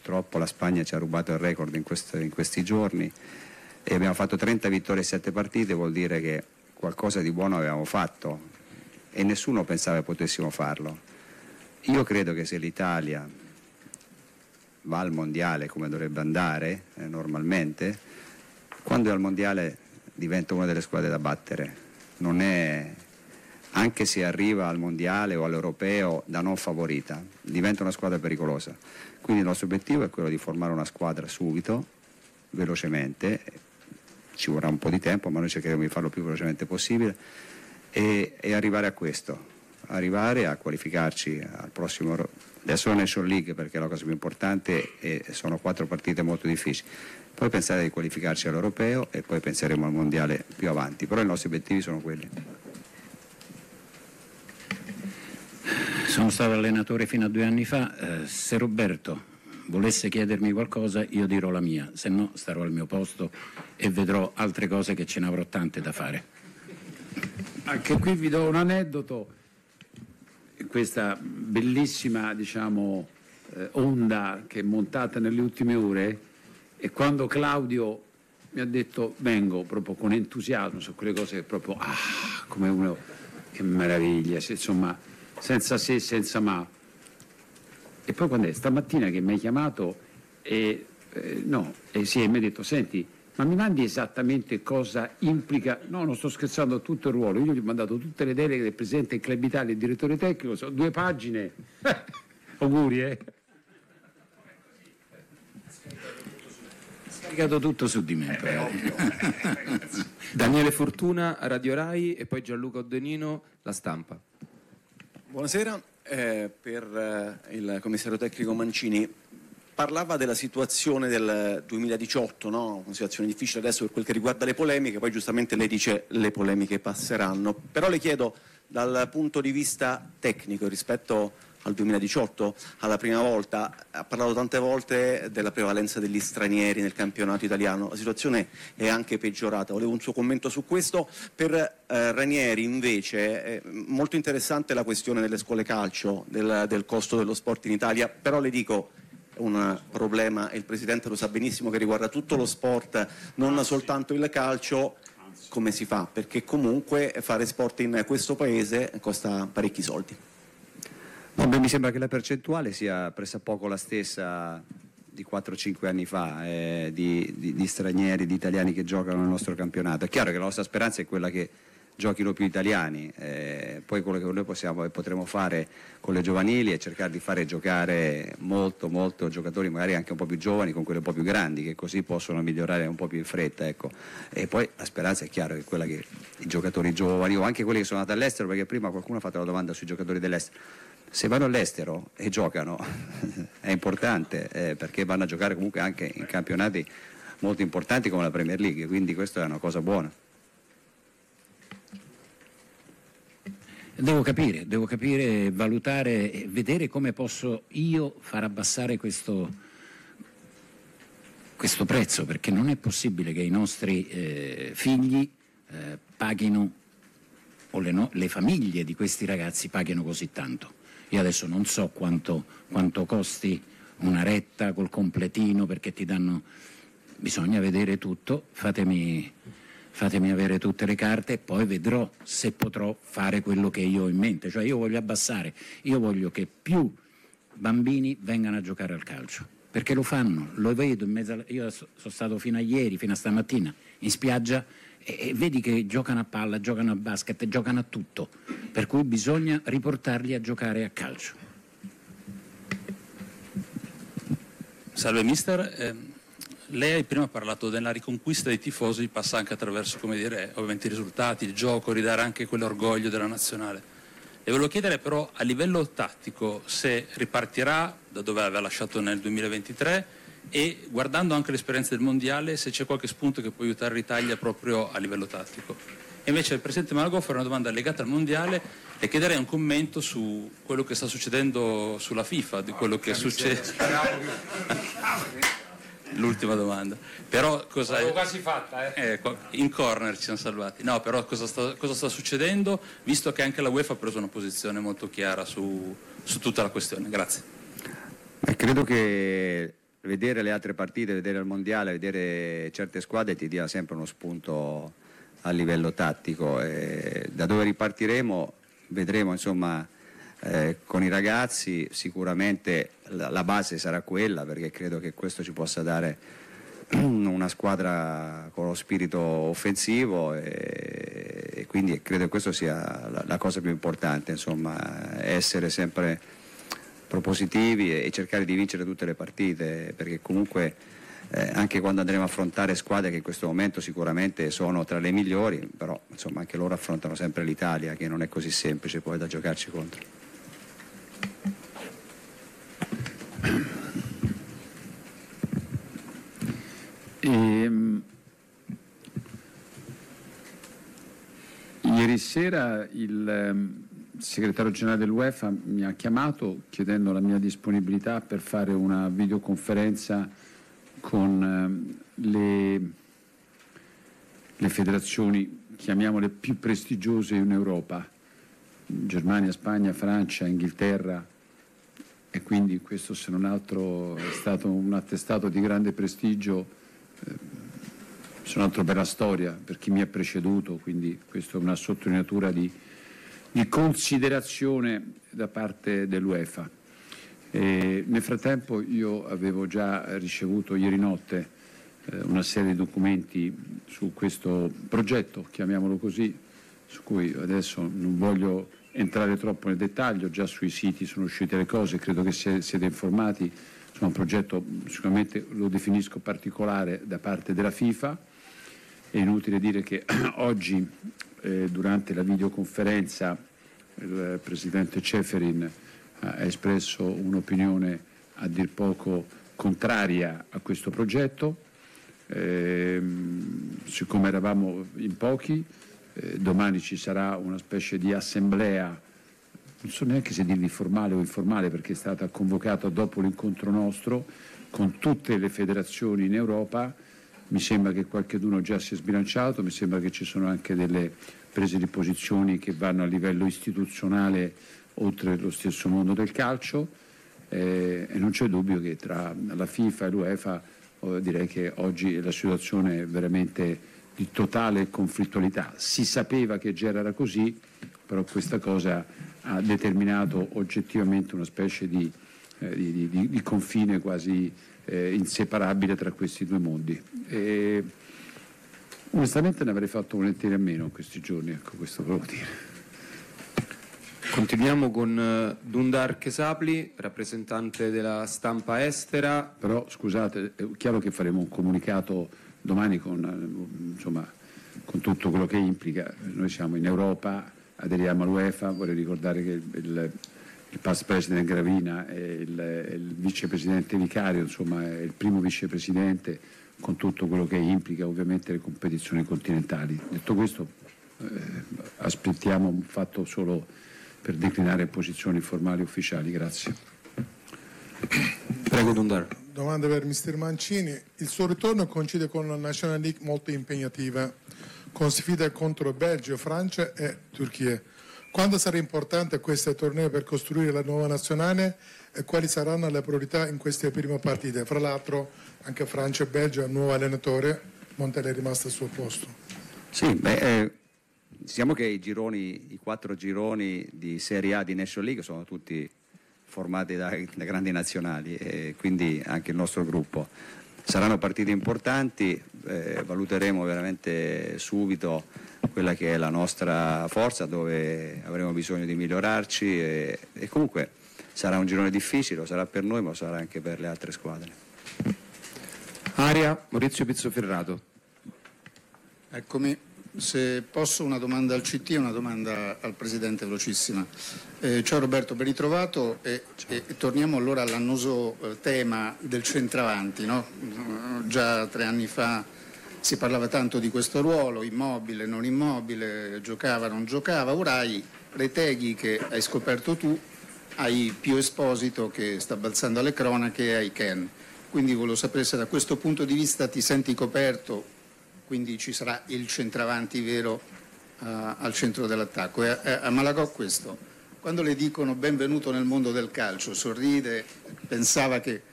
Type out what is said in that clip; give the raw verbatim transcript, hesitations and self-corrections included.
purtroppo la Spagna ci ha rubato il record in, questo, in questi giorni e abbiamo fatto trenta vittorie e sette partite, vuol dire che qualcosa di buono avevamo fatto e nessuno pensava che potessimo farlo. Io credo che se l'Italia va al mondiale come dovrebbe andare eh, normalmente, quando è al mondiale diventa una delle squadre da battere, non è, anche se arriva al mondiale o all'europeo da non favorita, diventa una squadra pericolosa. Quindi il nostro obiettivo è quello di formare una squadra subito, velocemente, ci vorrà un po' di tempo ma noi cercheremo di farlo il più velocemente possibile e, e arrivare a questo, arrivare a qualificarci al prossimo, adesso la Nation League perché è la cosa più importante e sono quattro partite molto difficili, poi pensare di qualificarci all'europeo e poi penseremo al mondiale più avanti, però i nostri obiettivi sono quelli. Sono stato allenatore fino a due anni fa, eh, se Roberto volesse chiedermi qualcosa io dirò la mia, se no starò al mio posto e vedrò altre cose che ce ne avrò tante da fare. Anche qui vi do un aneddoto, questa bellissima diciamo eh, onda che è montata nelle ultime ore, e quando Claudio mi ha detto vengo proprio con entusiasmo su quelle cose che proprio ah come uno, che meraviglia, insomma senza se senza ma, e poi quando è stamattina che mi hai chiamato e eh, no e sì, mi ha detto senti ma mi mandi esattamente cosa implica, no non sto scherzando, tutto il ruolo, io gli ho mandato tutte le deleghe del presidente del Club Italia e il direttore tecnico, sono due pagine auguri eh scaricato tutto su di me. Daniele Fortuna, Radio Rai, e poi Gianluca Oddenino, La Stampa. Buonasera, eh, per eh, il commissario tecnico Mancini, parlava della situazione del duemiladiciotto, no? Una situazione difficile adesso per quel che riguarda le polemiche, poi giustamente lei dice le polemiche passeranno, però le chiedo dal punto di vista tecnico rispetto al duemiladiciotto, alla prima volta, ha parlato tante volte della prevalenza degli stranieri nel campionato italiano, la situazione è anche peggiorata, volevo un suo commento su questo. Per eh, Ranieri invece è molto interessante la questione delle scuole calcio, del, del costo dello sport in Italia, però le dico un problema, e il Presidente lo sa benissimo, che riguarda tutto lo sport, non soltanto il calcio. Come si fa? Perché comunque fare sport in questo paese costa parecchi soldi. No, beh, mi sembra che la percentuale sia pressappoco la stessa di quattro cinque anni fa eh, di, di, di stranieri, di italiani che giocano nel nostro campionato. È chiaro che la nostra speranza è quella che giochino più italiani, eh, poi quello che noi possiamo e potremo fare con le giovanili è cercare di fare giocare molto molto giocatori magari anche un po' più giovani con quelli un po' più grandi, che così possono migliorare un po' più in fretta, ecco. E poi la speranza è chiaro che quella che i giocatori giovani o anche quelli che sono andati all'estero, perché prima qualcuno ha fatto la domanda sui giocatori dell'estero, se vanno all'estero e giocano è importante eh, perché vanno a giocare comunque anche in campionati molto importanti come la Premier League, quindi questa è una cosa buona. Devo capire, devo capire, valutare e vedere come posso io far abbassare questo, questo prezzo, perché non è possibile che i nostri eh, figli eh, paghino, o le, no, le famiglie di questi ragazzi paghino così tanto. Io adesso non so quanto, quanto costi una retta col completino, perché ti danno, bisogna vedere tutto, fatemi, fatemi avere tutte le carte e poi vedrò se potrò fare quello che io ho in mente, cioè io voglio abbassare, io voglio che più bambini vengano a giocare al calcio, perché lo fanno, lo vedo in mezzo a, io sono stato fino a ieri, fino a stamattina in spiaggia e, e vedi che giocano a palla, giocano a basket, giocano a tutto, per cui bisogna riportarli a giocare a calcio. Salve mister, eh, lei prima ha parlato della riconquista dei tifosi, passa anche attraverso, come dire, ovviamente i risultati, il gioco, ridare anche quell'orgoglio della nazionale. Le volevo chiedere però a livello tattico se ripartirà da dove aveva lasciato nel duemilaventitré e guardando anche l'esperienza del mondiale se c'è qualche spunto che può aiutare l'Italia proprio a livello tattico. E invece il Presidente Malagò fa una domanda legata al mondiale, le chiederei un commento su quello che sta succedendo sulla FIFA, di quello che succede. L'ultima domanda. Però cosa l'avevo quasi fatta, eh? eh, in corner ci siamo salvati. No, però cosa sta, cosa sta succedendo, visto che anche la UEFA ha preso una posizione molto chiara su, su tutta la questione? Grazie. Eh, credo che vedere le altre partite, vedere il mondiale, vedere certe squadre ti dia sempre uno spunto a livello tattico, e da dove ripartiremo vedremo, insomma, eh, con i ragazzi sicuramente la, la base sarà quella, perché credo che questo ci possa dare una squadra con lo spirito offensivo, e, e quindi credo che questo sia la, la cosa più importante, insomma, essere sempre propositivi e, e cercare di vincere tutte le partite, perché comunque eh, anche quando andremo a affrontare squadre che in questo momento sicuramente sono tra le migliori, però insomma anche loro affrontano sempre l'Italia, che non è così semplice poi da giocarci contro. E, ieri sera il segretario generale dell'UEFA mi ha chiamato chiedendo la mia disponibilità per fare una videoconferenza con le, le federazioni, chiamiamole, più prestigiose in Europa, Germania, Spagna, Francia, Inghilterra, e quindi questo, se non altro, è stato un attestato di grande prestigio, eh, se non altro per la storia, per chi mi ha preceduto, quindi questa è una sottolineatura di, di considerazione da parte dell'UEFA. E nel frattempo io avevo già ricevuto ieri notte eh, una serie di documenti su questo progetto, chiamiamolo così, su cui adesso non voglio entrare troppo nel dettaglio, già sui siti sono uscite le cose, credo che siete informati. Insomma, un progetto sicuramente lo definisco particolare da parte della FIFA. È inutile dire che oggi eh, durante la videoconferenza il presidente Ceferin ha espresso un'opinione a dir poco contraria a questo progetto. Eh, siccome eravamo in pochi, eh, domani ci sarà una specie di assemblea, non so neanche se dirvi formale o informale, perché è stata convocata dopo l'incontro nostro con tutte le federazioni in Europa. Mi sembra che qualcheduno già si è sbilanciato, mi sembra che ci sono anche delle prese di posizioni che vanno a livello istituzionale oltre lo stesso mondo del calcio, eh, e non c'è dubbio che tra la FIFA e l'UEFA eh, direi che oggi la situazione è veramente di totale conflittualità. Si sapeva che già era così, però questa cosa ha determinato oggettivamente una specie di, eh, di, di, di confine quasi eh, inseparabile tra questi due mondi. E, onestamente ne avrei fatto volentieri a meno in questi giorni, ecco, questo volevo dire. Continuiamo con uh, Dundar Kesapli, rappresentante della stampa estera. Però scusate, è chiaro che faremo un comunicato domani con, insomma, con tutto quello che implica. Noi siamo in Europa, aderiamo all'UEFA, vorrei ricordare che il, il, il past president Gravina è il, è il vicepresidente vicario, insomma è il primo vicepresidente, con tutto quello che implica ovviamente le competizioni continentali. Detto questo, eh, aspettiamo un fatto solo per declinare posizioni formali ufficiali. Grazie. Prego Dundar. Domanda per mister Mancini. Il suo ritorno coincide con una National League molto impegnativa, con sfide contro Belgio, Francia e Turchia. Quando sarà importante questo torneo per costruire la nuova nazionale e quali saranno le priorità in queste prime partite? Fra l'altro anche Francia e Belgio hanno un nuovo allenatore, Montella è rimasto al suo posto. Sì, beh, eh, diciamo che i gironi, i quattro gironi di Serie A di National League sono tutti formati da, da grandi nazionali, e quindi anche il nostro gruppo. Saranno partite importanti, eh, valuteremo veramente subito quella che è la nostra forza, dove avremo bisogno di migliorarci, e, e comunque sarà un girone difficile, lo sarà per noi ma lo sarà anche per le altre squadre. Aria, Maurizio Pizzoferrato. Eccomi, se posso una domanda al C T e una domanda al Presidente velocissima. Eh, ciao Roberto, ben ritrovato e, e, e torniamo allora all'annoso eh, tema del centravanti, no? Già tre anni fa si parlava tanto di questo ruolo, immobile, non immobile, giocava, non giocava. Ora hai Retegui che hai scoperto tu, hai Pio Esposito che sta balzando alle cronache e hai Ken. Quindi volevo sapere se da questo punto di vista ti senti coperto, quindi ci sarà il centravanti vero uh, al centro dell'attacco. E a, a Malagò questo, quando le dicono benvenuto nel mondo del calcio, sorride, pensava che